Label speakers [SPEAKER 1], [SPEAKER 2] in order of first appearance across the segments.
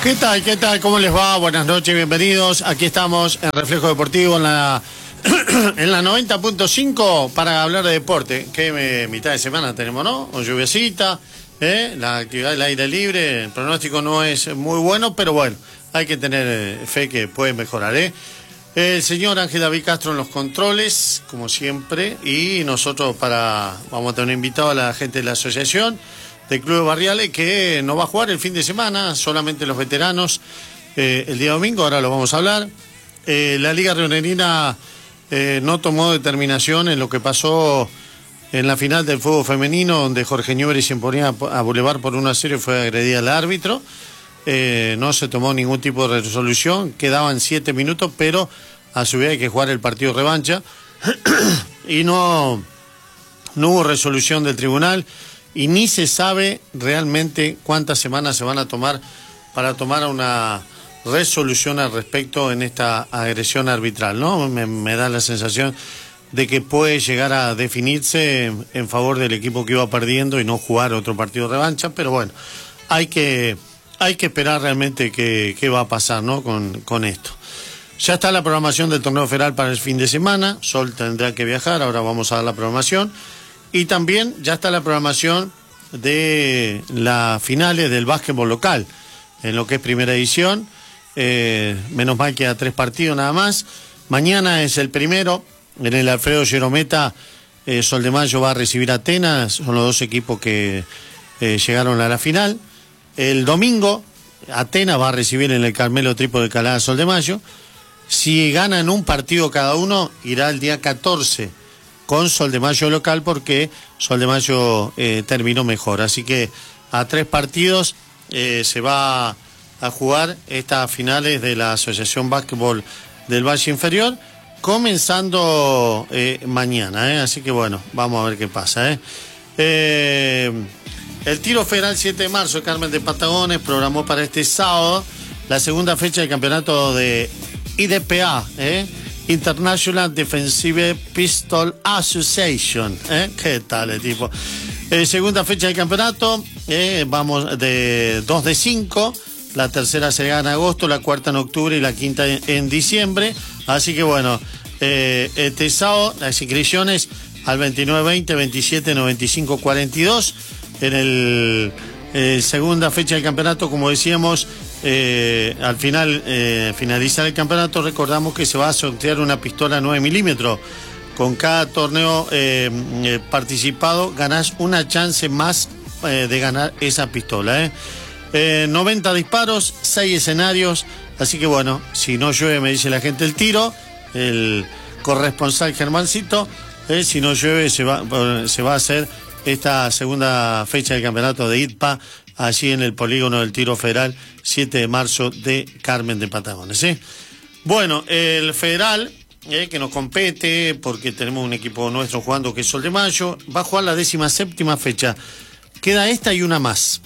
[SPEAKER 1] ¿Qué tal? ¿Qué tal? ¿Cómo les va? Buenas noches, bienvenidos. Aquí estamos en Reflejo Deportivo en la 90.5 para hablar de deporte. Que mitad de semana tenemos, ¿no? Con lluviecita, la actividad del aire libre. El pronóstico no es muy bueno, pero bueno, hay que tener fe que puede mejorar, El señor Ángel David Castro en los controles, como siempre, y nosotros vamos a tener un invitado a la gente de la asociación del Club de Barriales que no va a jugar el fin de semana, solamente los veteranos el día domingo, ahora lo vamos a hablar. La Liga Rioneñina no tomó determinación en lo que pasó en la final del fútbol femenino, donde Jorge Newbery se imponía a Boulevard por 1-0 y fue agredida al árbitro. No se tomó ningún tipo de resolución, quedaban 7 minutos, pero a su vez hay que jugar el partido revancha y no hubo resolución del tribunal. Y ni se sabe realmente cuántas semanas se van a tomar para tomar una resolución al respecto en esta agresión arbitral, ¿no? Me da la sensación de que puede llegar a definirse en favor del equipo que iba perdiendo y no jugar otro partido de revancha, pero bueno, hay que esperar realmente qué va a pasar, ¿no? con esto. Ya está la programación del torneo federal para el fin de semana. Sol tendrá que viajar, ahora vamos a dar la programación. Y también ya está la programación de las finales del básquetbol local, en lo que es primera edición. Menos mal que a 3 partidos nada más. Mañana es el primero, en el Alfredo Gerometa, Sol de Mayo va a recibir a Atenas, son los dos equipos que llegaron a la final. El domingo, Atenas va a recibir en el Carmelo Trípode de Calada Sol de Mayo. Si ganan un partido cada uno, irá el día 14 con Sol de Mayo local, porque Sol de Mayo terminó mejor. Así que a 3 partidos se va a jugar estas finales de la Asociación Básquetbol del Valle Inferior, comenzando mañana. Así que bueno, vamos a ver qué pasa. El tiro federal 7 de marzo, Carmen de Patagones programó para este sábado la segunda fecha del campeonato de IDPA, International Defensive Pistol Association. ¿Qué tal, tipo? Segunda fecha del campeonato, vamos de 2 de 5. La tercera se gana en agosto, la cuarta en octubre y la quinta en diciembre. Así que bueno, este sábado las inscripciones al 2920 27 95 42. En el segunda fecha del campeonato, como decíamos, al finalizar el campeonato, recordamos que se va a sortear una pistola 9 milímetros. Con cada torneo participado ganás una chance más de ganar esa pistola. 90 disparos, 6 escenarios. Así que bueno, si no llueve, me dice la gente el tiro, el corresponsal Germancito, si no llueve se va a hacer esta segunda fecha del campeonato de IDPA allí en el polígono del Tiro Federal 7 de marzo de Carmen de Patagones. Bueno, el federal que nos compete, porque tenemos un equipo nuestro jugando que es Sol de Mayo, va a jugar la 17ª fecha. Queda esta y una más.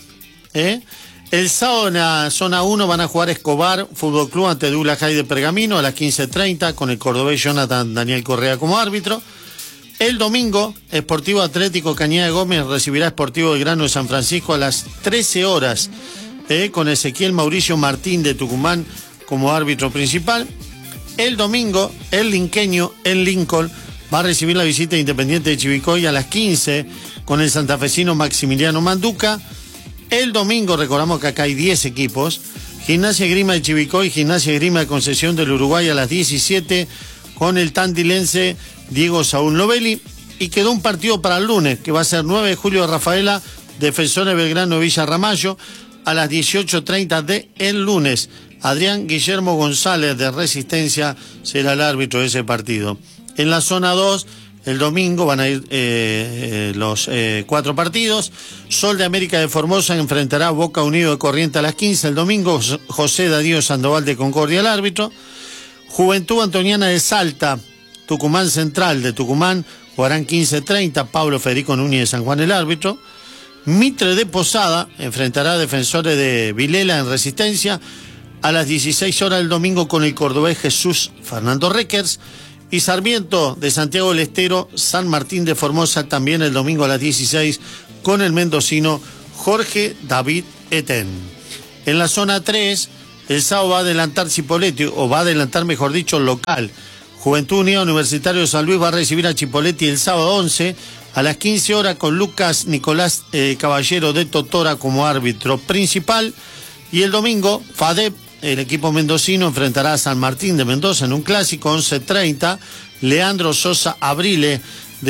[SPEAKER 1] El sábado en la zona 1 van a jugar Escobar Fútbol Club ante Douglas High de Pergamino a las 15:30 con el cordobés Jonathan Daniel Correa como árbitro. El domingo, Sportivo Atlético Cañada de Gómez recibirá Sportivo Belgrano de San Francisco a las 13 horas, con Ezequiel Mauricio Martín de Tucumán como árbitro principal. El domingo, el linqueño, el Lincoln, va a recibir la visita de Independiente de Chivicoy a las 15 con el santafesino Maximiliano Manduca. El domingo, recordamos que acá hay 10 equipos, Gimnasia Esgrima de Chivicoy, Gimnasia Esgrima de Concepción del Uruguay a las 17 con el tandilense Diego Saúl Novelli. Y quedó un partido para el lunes, que va a ser 9 de julio de Rafaela, Defensores Belgrano de Villa Ramallo, a las 18:30 de el lunes. Adrián Guillermo González de Resistencia será el árbitro de ese partido. En la zona 2, el domingo van a ir los 4 partidos. Sol de América de Formosa enfrentará a Boca Unido de Corrientes a las 15. El domingo, José Darío Sandoval de Concordia el árbitro. Juventud Antoniana de Salta, Tucumán Central de Tucumán, jugarán 15:30, Pablo Federico Núñez de San Juan el árbitro. Mitre de Posada enfrentará a Defensores de Vilela en Resistencia a las 16 horas el domingo con el cordobés Jesús Fernando Reckers. Y Sarmiento de Santiago del Estero, San Martín de Formosa también el domingo a las 16 con el mendocino Jorge David Eten. En la zona 3, el sábado va a adelantar Chipoleti, o va a adelantar, mejor dicho, local. Juventud Unida Universitario de San Luis va a recibir a Chipoleti el sábado 11 a las 15 horas con Lucas Nicolás Caballero de Totora como árbitro principal. Y el domingo, FADEP, el equipo mendocino, enfrentará a San Martín de Mendoza en un clásico, 11:30. Leandro Sosa Abrile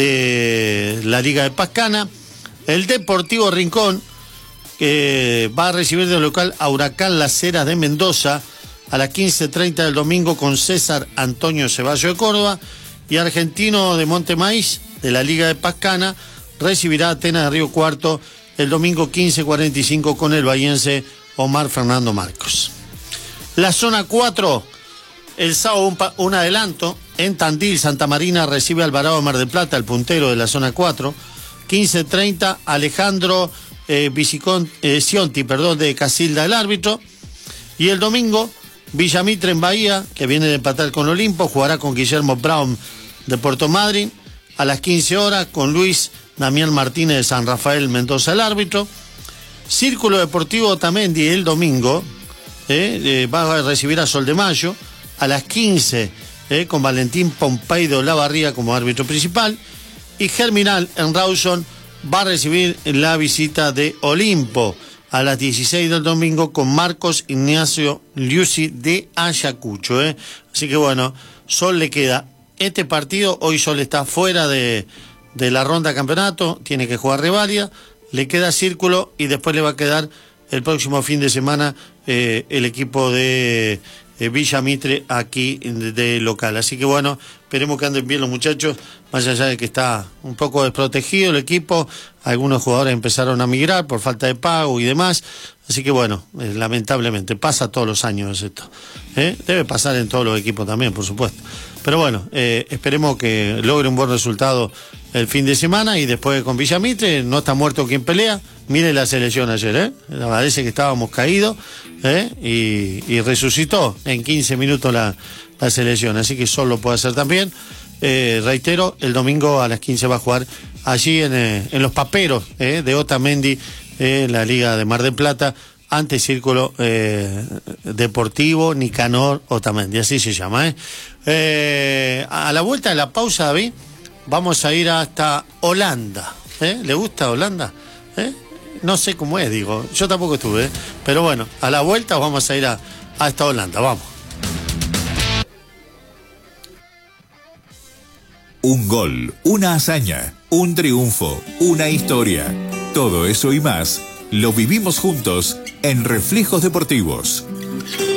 [SPEAKER 1] de la Liga de Pascana. El Deportivo Rincón va a recibir de local a Huracán Las Heras de Mendoza a las 15:30 del domingo con César Antonio Ceballos de Córdoba. Y Argentino de Montemaíz de la Liga de Pascana recibirá a Atenas de Río Cuarto el domingo 15:45 con el bahiense Omar Fernando Marcos. La zona 4, el sábado un adelanto. En Tandil, Santa Marina recibe a Alvarado Mar del Plata, el puntero de la zona 4. 15:30, Alejandro Cionti, de Casilda, el árbitro. Y el domingo, Villamitre en Bahía, que viene de empatar con Olimpo, jugará con Guillermo Brown de Puerto Madryn a las 15 horas con Luis Damián Martínez de San Rafael Mendoza, el árbitro. Círculo Deportivo Otamendi el domingo va a recibir a Sol de Mayo a las 15 con Valentín Pompeido Lavarría como árbitro principal. Y Germinal en Rawson va a recibir la visita de Olimpo a las 16 del domingo con Marcos Ignacio Liuzzi de Ayacucho. Así que bueno, Sol le queda este partido. Hoy Sol está fuera de la ronda campeonato, tiene que jugar revalia, le queda Círculo y después le va a quedar el próximo fin de semana el equipo de Villamitre aquí de local. Así que bueno, esperemos que anden bien los muchachos, más allá de que está un poco desprotegido el equipo. Algunos jugadores empezaron a migrar por falta de pago y demás. Así que bueno, lamentablemente pasa todos los años esto. Debe pasar en todos los equipos también, por supuesto. Pero bueno, esperemos que logre un buen resultado el fin de semana y después con Villamitre. No está muerto quien pelea. Mire la selección ayer, parece que estábamos caídos y resucitó en 15 minutos la selección. Así que Sol lo puede hacer también. Reitero, el domingo a las 15 va a jugar allí en los paperos de Otamendi, la Liga de Mar del Plata, ante Círculo Deportivo Nicanor Otamendi, así se llama. A la vuelta de la pausa, David, vamos a ir hasta Holanda. ¿Le gusta Holanda? No sé cómo es, digo, yo tampoco estuve, pero bueno, a la vuelta vamos a ir hasta Holanda, vamos.
[SPEAKER 2] Un gol, una hazaña, un triunfo, una historia. Todo eso y más lo vivimos juntos en Reflejos Deportivos.